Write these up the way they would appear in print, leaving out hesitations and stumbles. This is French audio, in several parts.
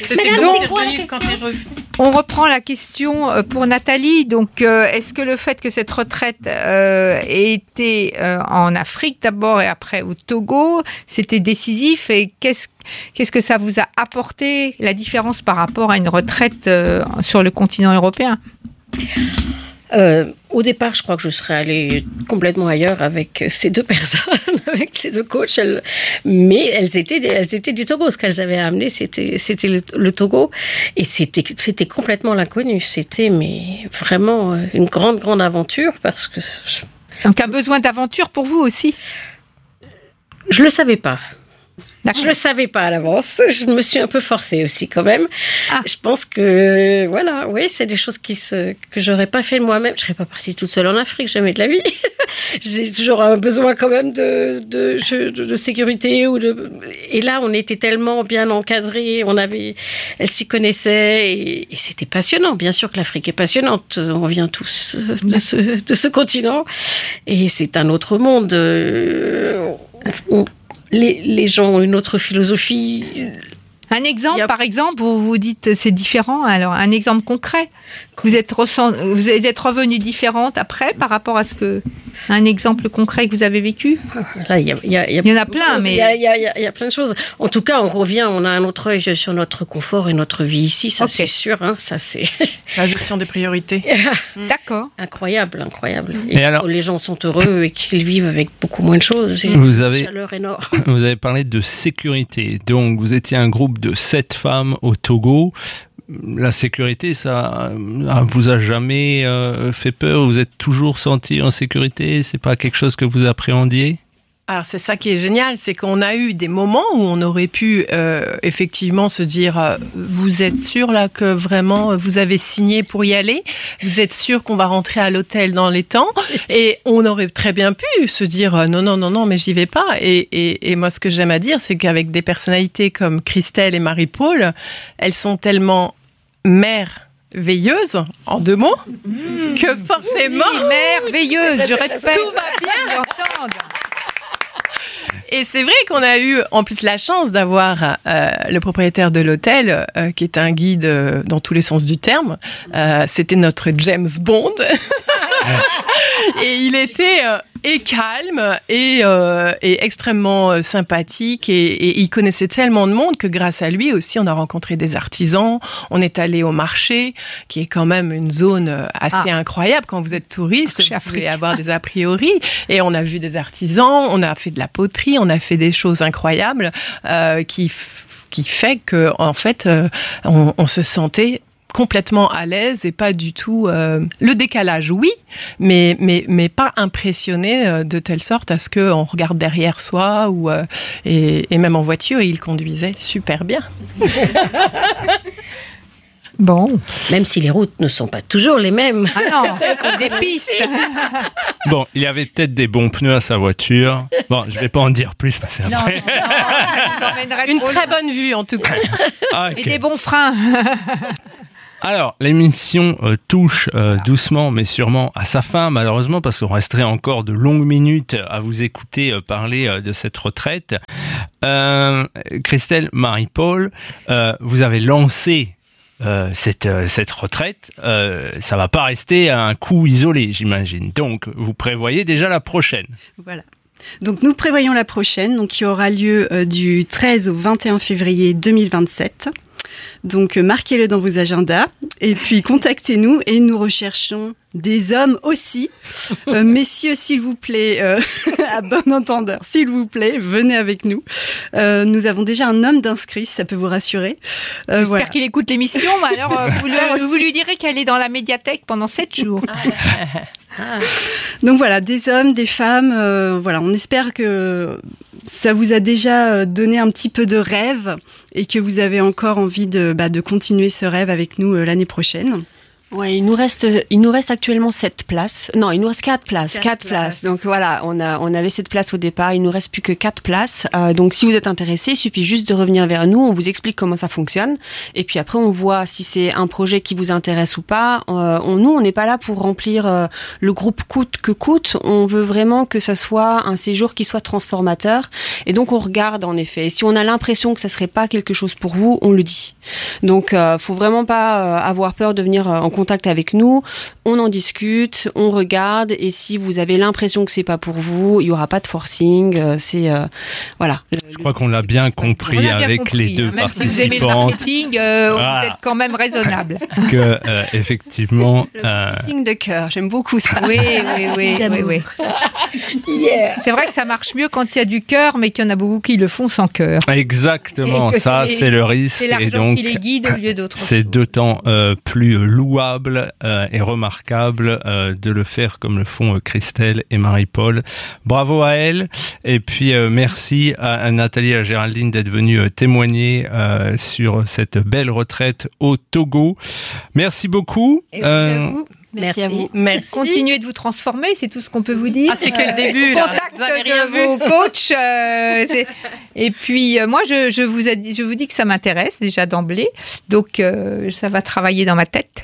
C'était donc quand tu es revenu. On reprend la question pour Nathalie. Donc, est-ce que le fait que cette retraite ait été en Afrique d'abord et après au Togo, c'était décisif, et qu'est-ce que ça vous a apporté, la différence par rapport à une retraite sur le continent européen ? Au départ, je crois que je serais allée complètement ailleurs avec ces deux personnes, avec ces deux coachs. Mais elles étaient du Togo. Ce qu'elles avaient amené, c'était le Togo. Et c'était complètement l'inconnu. C'était vraiment une grande aventure parce que... Donc, un besoin d'aventure pour vous aussi ? Je le savais pas. D'accord. Je le savais pas à l'avance. Je me suis un peu forcée aussi quand même. Je pense que oui, c'est des choses que j'aurais pas fait moi-même. Je serais pas partie toute seule en Afrique jamais de la vie. J'ai toujours un besoin quand même de sécurité et là on était tellement bien encadrés. Elles s'y connaissaient et c'était passionnant. Bien sûr que l'Afrique est passionnante. On vient tous de ce continent et c'est un autre monde. Les gens ont une autre philosophie. Un exemple, par exemple, vous dites c'est différent. Alors, un exemple concret. Vous êtes revenue différente après par rapport à un exemple concret que vous avez vécu. Là, il y en a plein, mais il y a plein de choses. En tout cas, on a un autre œil sur notre confort et notre vie ici, ça c'est sûr. Ça c'est la gestion des priorités. D'accord. Incroyable. Et alors, les gens sont heureux et qu'ils vivent avec beaucoup moins de choses. Vous avez chaleur énorme. Vous avez parlé de sécurité. Donc, vous étiez un groupe de 7 femmes au Togo. La sécurité, ça vous a jamais fait peur? Vous êtes toujours senti en sécurité? C'est pas quelque chose que vous appréhendiez? Alors c'est ça qui est génial, c'est qu'on a eu des moments où on aurait pu effectivement se dire vous êtes sûr là que vraiment vous avez signé pour y aller? Vous êtes sûr qu'on va rentrer à l'hôtel dans les temps? Et on aurait très bien pu se dire non mais j'y vais pas. Et moi ce que j'aime à dire, c'est qu'avec des personnalités comme Christelle et Marie-Paul, elles sont tellement merveilleuses, en 2 mots, que forcément... Oui, merveilleuse, je répète. Tout va bien. Et c'est vrai qu'on a eu en plus la chance d'avoir le propriétaire de l'hôtel, qui est un guide dans tous les sens du terme. C'était notre James Bond. Et il était calme et extrêmement sympathique et il connaissait tellement de monde que grâce à lui aussi on a rencontré des artisans. On est allé au marché qui est quand même une zone assez incroyable quand vous êtes touriste. Vous pouvez avoir des a priori et on a vu des artisans, on a fait de la poterie, on a fait des choses incroyables qui fait que en fait on se sentait complètement à l'aise et pas du tout le décalage, oui, mais pas impressionné de telle sorte à ce qu'on regarde derrière soi et même en voiture, il conduisait super bien. Bon. Même si les routes ne sont pas toujours les mêmes. Ah non, des pistes. Bon, il y avait peut-être des bons pneus à sa voiture. Bon, je vais pas en dire plus parce que après... Une très bonne vue en tout cas. Et des bons freins. Alors, l'émission touche doucement mais sûrement à sa fin, malheureusement, parce qu'on resterait encore de longues minutes à vous écouter parler de cette retraite. Christelle, Marie-Paul, vous avez lancé cette retraite. Ça va pas rester un coup isolé, j'imagine. Donc, vous prévoyez déjà la prochaine. Voilà. Donc, nous prévoyons la prochaine, qui aura lieu du 13 au 21 février 2027. Donc, marquez-le dans vos agendas et puis contactez-nous et nous recherchons des hommes aussi. Messieurs, s'il vous plaît, à bon entendeur, s'il vous plaît, venez avec nous. Nous avons déjà un homme d'inscrit, ça peut vous rassurer. J'espère qu'il écoute l'émission. Alors, vous lui direz qu'elle est dans la médiathèque pendant 7 jours. Donc voilà, des hommes, des femmes. On espère que ça vous a déjà donné un petit peu de rêve et que vous avez encore envie de continuer ce rêve avec nous l'année prochaine. Ouais, il nous reste actuellement 7 places. Non, il nous reste 4 places. 4 places. Donc voilà, on avait cette place au départ. Il nous reste plus que 4 places. Donc si vous êtes intéressé, il suffit juste de revenir vers nous. On vous explique comment ça fonctionne. Et puis après, on voit si c'est un projet qui vous intéresse ou pas. Nous, on n'est pas là pour remplir le groupe coûte que coûte. On veut vraiment que ça soit un séjour qui soit transformateur. Et donc, on regarde en effet. Et si on a l'impression que ça serait pas quelque chose pour vous, on le dit. Donc, faut vraiment pas avoir peur de venir en contact avec nous, on en discute, on regarde, et si vous avez l'impression que c'est pas pour vous, il y aura pas de forcing, voilà. Je crois qu'on l'a bien compris avec les deux même participantes. Si vous aimez le marketing, vous êtes quand même raisonnable. Que effectivement, le marketing de cœur, j'aime beaucoup ça. Oui. Yeah. C'est vrai que ça marche mieux quand il y a du cœur, mais qu'il y en a beaucoup qui le font sans cœur. Exactement, ça c'est le risque. C'est l'argent et donc, qui les guide au lieu d'autres. C'est d'autant plus louable et remarquable de le faire comme le font Christelle et Marie-Paul. Bravo à elles. Et puis merci à Nathalie et à Géraldine d'être venues témoigner sur cette belle retraite au Togo. Merci beaucoup. Et à vous. Merci à vous. Merci. Continuez de vous transformer, c'est tout ce qu'on peut vous dire. Ah, c'est que le début, là. Contact Vous avez rien de vos coachs. Et puis, moi, je vous dis que ça m'intéresse déjà d'emblée. Donc, ça va travailler dans ma tête.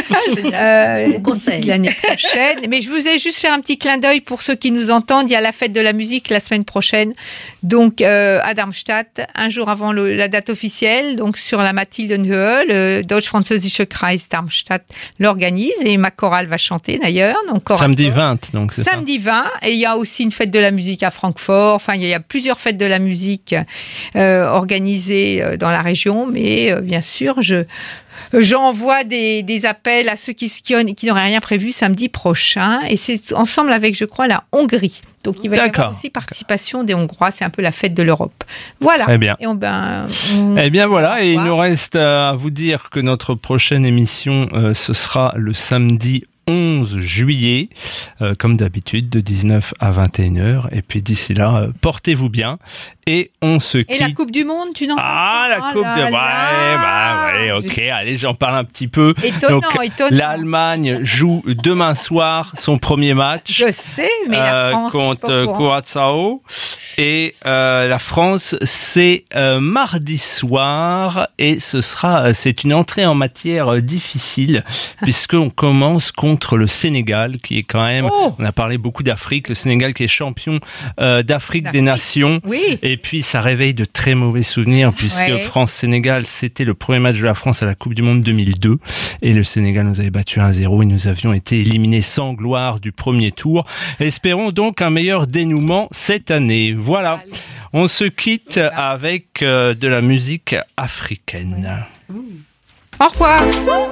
L'année prochaine. Mais je vous ai juste fait un petit clin d'œil pour ceux qui nous entendent. Il y a la fête de la musique la semaine prochaine. Donc, à Darmstadt, un jour avant la date officielle. Donc, sur la Mathildenhöhe, le Deutsch-Französische Kreis Darmstadt l'organise. Et ma chorale va chanter d'ailleurs. Donc, samedi 20, donc c'est samedi 20. Et il y a aussi une fête de la musique à Francfort. Enfin, il y a plusieurs fêtes de la musique organisées dans la région. Mais bien sûr, j'envoie des appels à ceux qui n'auraient rien prévu samedi prochain. Et c'est ensemble avec, je crois, la Hongrie. Donc, il va y avoir aussi participation des Hongrois. C'est un peu la fête de l'Europe. Voilà. Très bien. Et voilà. Et il nous reste à vous dire que notre prochaine émission, ce sera le samedi 11 juillet, comme d'habitude, de 19 à 21h. Et puis d'ici là, portez-vous bien. Et on se quitte. Et la Coupe du Monde, tu n'en parles la Coupe de... Ouais, ok, allez, j'en parle un petit peu. Étonnant. L'Allemagne joue demain soir son premier match. Je sais, mais la France... contre Curaçao. Et la France, c'est mardi soir. Et c'est une entrée en matière difficile, puisqu'on commence contre le Sénégal, qui est quand même... On a parlé beaucoup d'Afrique. Le Sénégal qui est champion d'Afrique des Nations. Oui. Et puis, ça réveille de très mauvais souvenirs, puisque France-Sénégal, c'était le premier match de la France à la Coupe du Monde 2002. Et le Sénégal nous avait battu 1-0 et nous avions été éliminés sans gloire du premier tour. Espérons donc un meilleur dénouement cette année. Voilà. On se quitte avec de la musique africaine. Au revoir.